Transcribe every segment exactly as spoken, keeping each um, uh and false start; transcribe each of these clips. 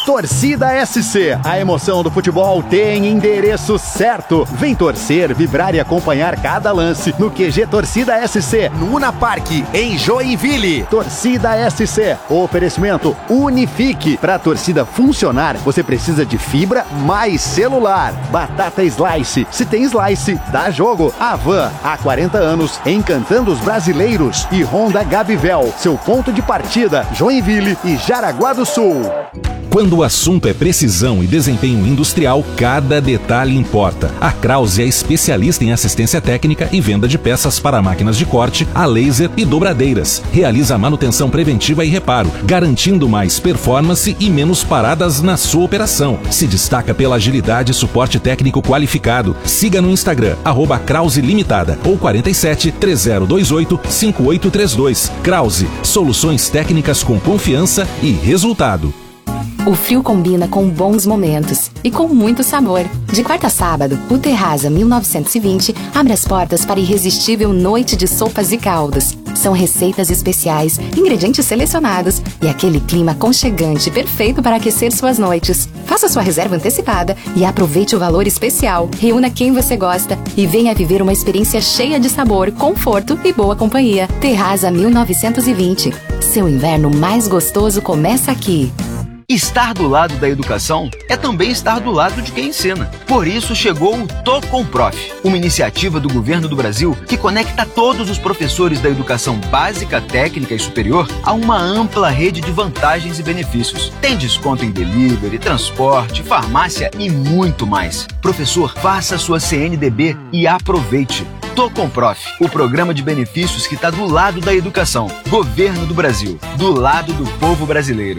Torcida S C, a emoção do futebol tem endereço certo. Vem torcer, vibrar e acompanhar cada lance no Q G Torcida S C, no Una Park, em Joinville. Torcida S C, oferecimento Unifique. Para a torcida funcionar, você precisa de fibra mais celular. Batata Slice, se tem Slice, dá jogo. Avan, há quarenta anos, encantando os brasileiros. E Honda Gabivel, seu ponto de partida, Joinville e Jaraguá do Sul. Quando o assunto é precisão e desempenho industrial, cada detalhe importa. A Krause é especialista em assistência técnica e venda de peças para máquinas de corte, a laser e dobradeiras. Realiza manutenção preventiva e reparo, garantindo mais performance e menos paradas na sua operação. Se destaca pela agilidade e suporte técnico qualificado. Siga no Instagram, arroba Krause Limitada ou quarenta e sete, três zero dois oito, cinco oito três dois. Krause, soluções técnicas com confiança e resultado. O frio combina com bons momentos e com muito sabor. De quarta a sábado, o Terraza mil novecentos e vinte abre as portas para a irresistível noite de sopas e caldos. São receitas especiais, ingredientes selecionados e aquele clima aconchegante perfeito para aquecer suas noites. Faça sua reserva antecipada e aproveite o valor especial. Reúna quem você gosta e venha viver uma experiência cheia de sabor, conforto e boa companhia. Terraza mil novecentos e vinte. Seu inverno mais gostoso começa aqui. Estar do lado da educação é também estar do lado de quem ensina. Por isso chegou o Tô Com Prof, uma iniciativa do governo do Brasil que conecta todos os professores da educação básica, técnica e superior a uma ampla rede de vantagens e benefícios. Tem desconto em delivery, transporte, farmácia e muito mais. Professor, faça sua C N D B e aproveite. Tô Com Prof, o programa de benefícios que está do lado da educação. Governo do Brasil, do lado do povo brasileiro.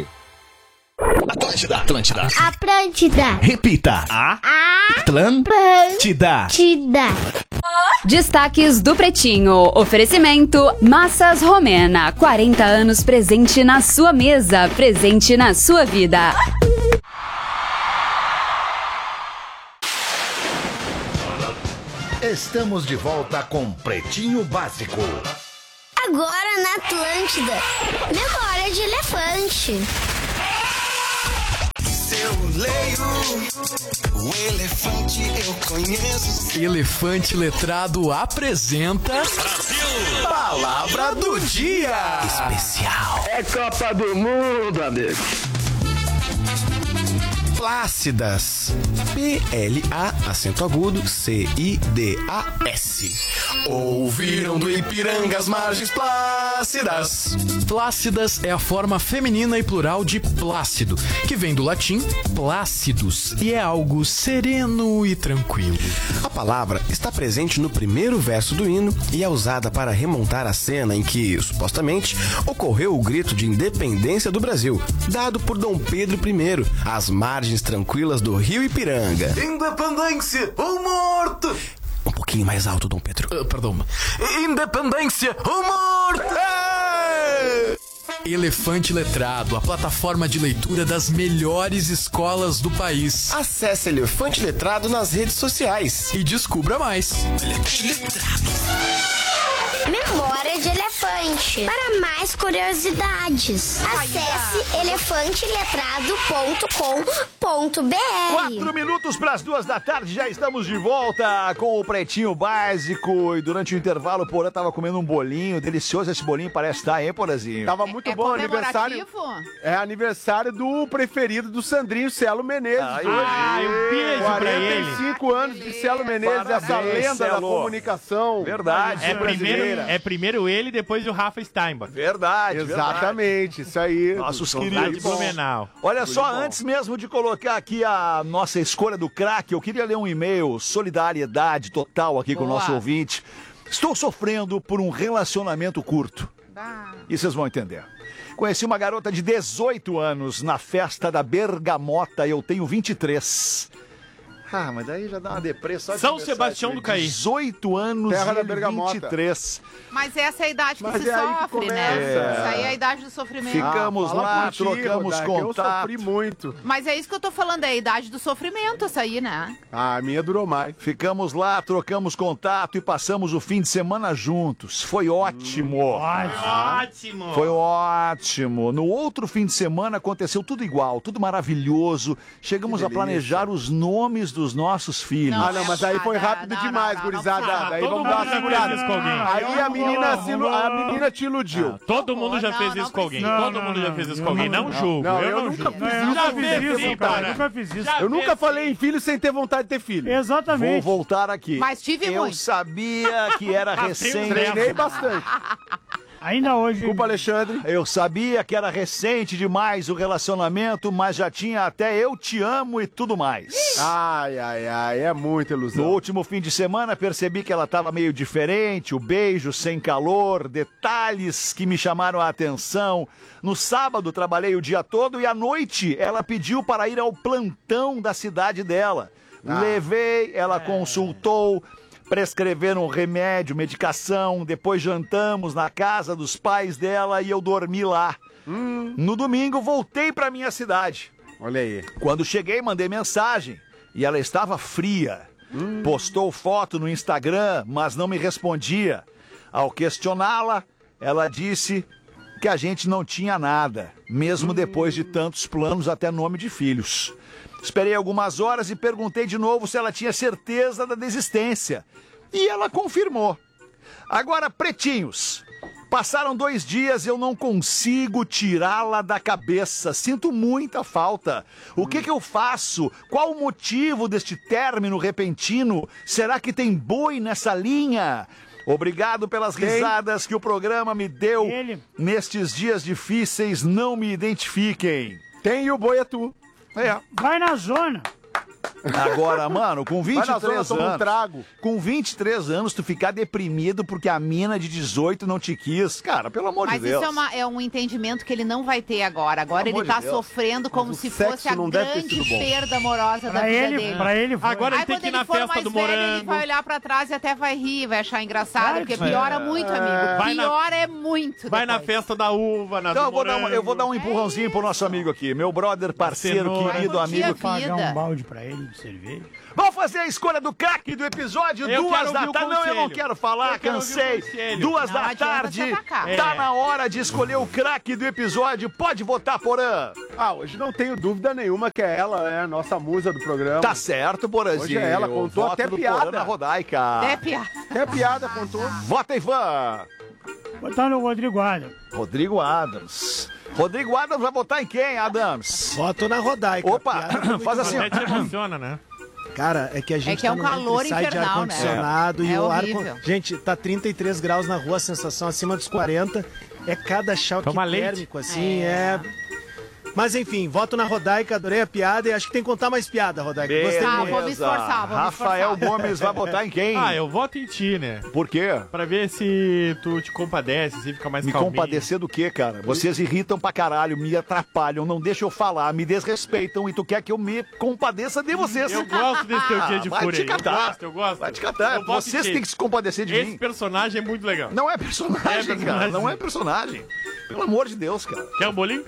Atlântida, Atlântida. Atlântida. Repita. A. Atlântida. Atlântida. Destaques do Pretinho. Oferecimento Massas Romena. quarenta anos presente na sua mesa, presente na sua vida. Estamos de volta com Pretinho Básico. Agora na Atlântida. Memória de elefante. Eu leio o elefante, eu conheço. Elefante Letrado apresenta Brasil! Palavra do Dia Especial. É Copa do Mundo, amigo. Plácidas. P L A, acento agudo, C I D A S. Ouviram do Ipiranga as margens plácidas. Plácidas é a forma feminina e plural de plácido, que vem do latim plácidus e é algo sereno e tranquilo. A palavra está presente no primeiro verso do hino e é usada para remontar a cena em que, supostamente, ocorreu o grito de independência do Brasil, dado por Dom Pedro I, às margens tranquilas do rio Ipiranga. Independência ou morte! Um pouquinho mais alto, Dom Pedro. Uh, perdão. Independência ou morte! Hey! Elefante Letrado, a plataforma de leitura das melhores escolas do país. Acesse Elefante Letrado nas redes sociais e descubra mais. Elefante Letrado. Memória de elefante. Para mais curiosidades, acesse elefante letrado ponto com ponto b r. Quatro minutos para as duas da tarde, já estamos de volta com o Pretinho Básico. E durante o intervalo, o Porã tava comendo um bolinho delicioso. Esse bolinho parece estar, hein, Porazinho? Tava muito é, é bom, aniversário. É aniversário do preferido do Sandrinho, Celo Menezes. Ai, ah, um beijo pra ele. quarenta e cinco anos de Celo Menezes, Parabéns, essa lenda Celo. Da comunicação. Verdade. É primeiro, é primeiro ele, depois o Rafa Steinbach. Verdade, Exatamente, verdade. Isso aí. Nossos queridos. Olha Tudo só, bom. Antes mesmo de colocar aqui a nossa escolha do craque, eu queria ler um e-mail, solidariedade total aqui Boa. Com o nosso ouvinte. Estou sofrendo por um relacionamento curto. Ah. E vocês vão entender. Conheci uma garota de dezoito anos na festa da Bergamota, eu tenho vinte e três. Ah, mas daí já dá uma depressão. São Sebastião do Caí. dezoito anos Terra e da ele Bergamota. vinte e três. Mas essa é a idade que Mas se é aí que sofre, começa. né? É. Isso aí é a idade do sofrimento. Ficamos fala lá, por ti, trocamos Rodaica, Eu contato. sofri muito. Mas é isso que eu tô falando, é a idade do sofrimento, essa aí, né? Ah, a minha durou mais. Ficamos lá, trocamos contato e passamos o fim de semana juntos. Foi ótimo. Ótimo. Foi ótimo. No outro fim de semana aconteceu tudo igual, tudo maravilhoso. Chegamos a planejar os nomes dos nossos filhos. Ah, não, mas aí foi rápido Não, demais, não, não, gurizada. não, não. Daí Todo vamos mundo dar uma já fez segurada. isso com alguém. Aí a menina, se ilu- a menina te iludiu. Todo mundo já Não, fez não isso com alguém. precisa. Todo mundo já fez isso com alguém. Não julgo. Não, eu eu não nunca julgo. fiz isso. Já Eu nunca fez fiz sim, isso, cara. cara. Eu nunca fiz isso. Já Eu nunca fez falei em filho sem ter vontade de ter filho. Vou Exatamente. voltar aqui. Mas tive Eu muito. sabia que era Ah, tem um recente. treco. Treinei bastante. Ainda hoje. Desculpa, Alexandre. Eu sabia que era recente demais o relacionamento, mas já tinha até eu te amo e tudo mais. Ai, ai, ai, é muita No ilusão. último fim de semana percebi que ela estava meio diferente, o beijo sem calor, detalhes que me chamaram a atenção. No sábado trabalhei o dia todo e à noite ela pediu para ir ao plantão da cidade dela. Ah. Levei, ela consultou, prescreveram um remédio, medicação, depois jantamos na casa dos pais dela e eu dormi lá. Hum. No domingo voltei para minha cidade. Olha aí. Quando cheguei, mandei mensagem e ela estava fria. Postou foto no Instagram, mas não me respondia. Ao questioná-la, ela disse que a gente não tinha nada, mesmo depois de tantos planos, até nome de filhos. Esperei algumas horas e perguntei de novo se ela tinha certeza da desistência. E ela confirmou. Agora, pretinhos. Passaram dois dias e eu não consigo tirá-la da cabeça. Sinto muita falta. O que que eu faço? Qual o motivo deste término repentino? Será que tem boi nessa linha? Obrigado pelas risadas que o programa me deu. Ele. Nestes dias difíceis, não me identifiquem. Tem e o boi é tu. É. Vai na zona. Agora, mano, com Vai na vinte e três zona, toma um anos, trago. com vinte e três anos, tu ficar deprimido porque a mina de dezoito não te quis. Cara, pelo amor Mas de Deus. isso é, uma- é um entendimento que ele não vai ter agora. Agora Pelo ele amor tá de Deus. sofrendo como Mas o se sexo fosse a não deve ter grande sido bom. perda amorosa da Pra vida ele, dele. pra ele foi. Agora Aí ele tem quando que ir ele na for festa mais do velho, ele morango. vai olhar pra trás e até vai rir, vai achar engraçado, Claro porque que sim. piora muito, amigo. Vai na- Pior é muito. Vai na depois. festa da uva, na Então do eu vou, dar um, morango. eu vou dar um empurrãozinho pro nosso amigo aqui, meu brother, parceiro, Cenoura. querido Vai curtir amigo. a Pagar vida. um balde pra ele de cerveja. Vamos fazer a escolha do craque do episódio, Eu duas quero da ouvir o tarde. Não, eu não conselho. quero falar, Eu quero ouvir o cansei. conselho. Duas Não da adianta tarde, se atacar. tá É. na hora de escolher o craque do episódio. Pode votar, Porã. Ah, hoje não tenho dúvida nenhuma que é ela, é a nossa musa do programa. Tá certo, Porãzinho. Hoje é ela, contou Voto até do piada. Porã na Rodaica. É piada. É piada, contou. Vota, Ivan. Botar no Rodrigo Adams. Rodrigo Adams. Rodrigo Adams vai votar em quem, Adams? Voto na Rodaica. Opa, faz assim. Até te emociona, né? Cara, é que a gente É que é tá um no calor entra e sai de infernal, né? ar-condicionado É. e É o ar... horrível. Gente, tá trinta e três graus na rua, a sensação acima dos quarenta. É cada choque Toma leite. térmico, assim, é... Mas enfim, voto na Rodaica, adorei a piada e acho que tem que contar mais piada, Rodaica. Gostei Tá, muito. vou me esforçar, vou me Rafael esforçar. Gomes vai votar em quem? Ah, eu voto em ti, né? Por quê? Pra ver se tu te compadece, se fica mais Me calminho. compadecer do quê, cara? Vocês irritam pra caralho, me atrapalham, não deixam eu falar, me desrespeitam e tu quer que eu me compadeça de vocês. Eu gosto desse teu dia de Vai fúria. te catar. Eu gosto, eu gosto. Vai te catar. Eu voto em Vocês ti. têm que se compadecer de Esse mim. personagem é muito legal. Não é personagem, É personagem. cara. Não é personagem. Pelo amor de Deus, cara. Quer um bolinho?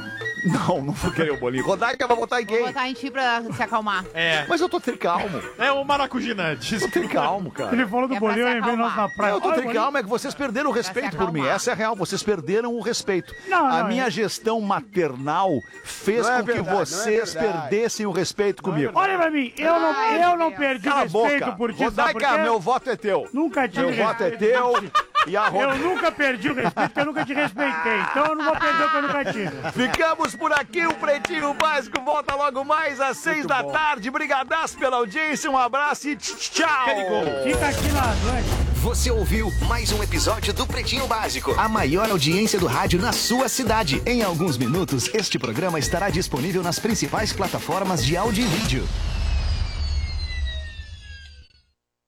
Não, não vou querer o bolinho. Rodaica vai votar em Vou quem? botar em ti pra se acalmar. É. Mas eu tô tricalmo. É o maracujina. Eu tô tricalmo, cara. Ele falou do É pra bolinho, se eu lembrei nós acalmar. na praia. Eu tô Olha o tricalmo, é que vocês perderam o respeito se por mim. acalmar. Essa é a real, vocês perderam o respeito. Não, a não, minha é- gestão maternal fez Não é com que verdade, não é vocês verdade. perdessem o respeito comigo. Olha pra mim, eu não, Ai, eu não Deus. perdi Cala a respeito boca. por ti, sabe por Rodaica, quê? meu voto é teu. Nunca tive Meu voto é respeito. teu. E a Eu Rodaica. nunca perdi o respeito, porque eu nunca te respeitei. Então eu não vou perder o que eu nunca tive. Ficamos por aqui, o Pretinho Básico volta logo mais às seis da tarde. Brigadaço pela audiência, um abraço e tch- tchau. Fica aqui na noite. Você ouviu mais um episódio do Pretinho Básico, a maior audiência do rádio na sua cidade. Em alguns minutos, este programa estará disponível nas principais plataformas de áudio e vídeo.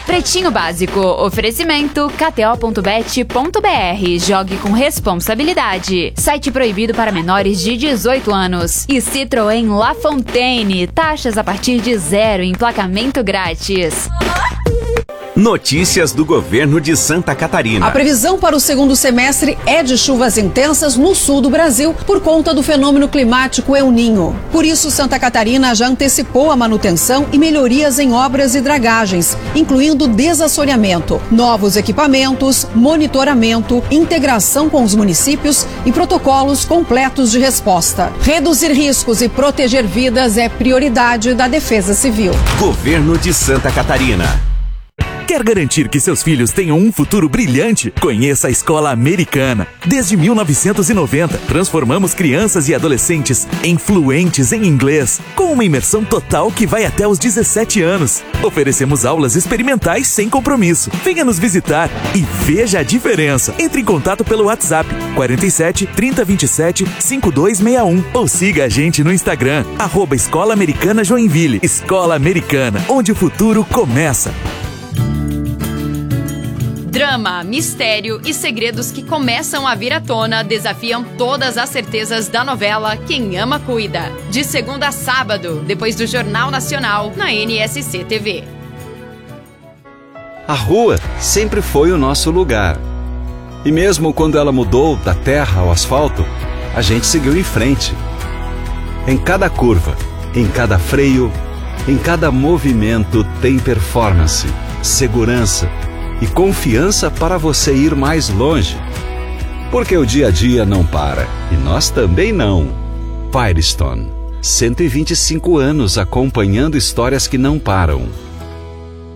Pretinho Básico, oferecimento k t o ponto bet ponto b r. Jogue com responsabilidade. Site proibido para menores de dezoito anos. E Citroën La Fontaine, taxas a partir de zero, emplacamento grátis. Notícias do governo de Santa Catarina. A previsão para o segundo semestre é de chuvas intensas no sul do Brasil por conta do fenômeno climático El Niño. Por isso, Santa Catarina já antecipou a manutenção e melhorias em obras e dragagens, incluindo desassoreamento, novos equipamentos, monitoramento, integração com os municípios e protocolos completos de resposta. Reduzir riscos e proteger vidas é prioridade da Defesa Civil. Governo de Santa Catarina. Quer garantir que seus filhos tenham um futuro brilhante? Conheça a Escola Americana. Desde mil novecentos e noventa, transformamos crianças e adolescentes em fluentes em inglês, com uma imersão total que vai até os dezessete anos. Oferecemos aulas experimentais sem compromisso. Venha nos visitar e veja a diferença. Entre em contato pelo WhatsApp quarenta e sete, trinta, vinte e sete, cinquenta e dois sessenta e um ou siga a gente no Instagram, arroba Escola Americana Joinville. Escola Americana, onde o futuro começa. Drama, mistério e segredos que começam a vir à tona desafiam todas as certezas da novela Quem Ama Cuida. De segunda a sábado, depois do Jornal Nacional, na N S C T V. A rua sempre foi o nosso lugar. E mesmo quando ela mudou da terra ao asfalto, a gente seguiu em frente. Em cada curva, em cada freio, em cada movimento tem performance, segurança e confiança para você ir mais longe. Porque o dia a dia não para, e nós também não. Firestone, cento e vinte e cinco anos acompanhando histórias que não param.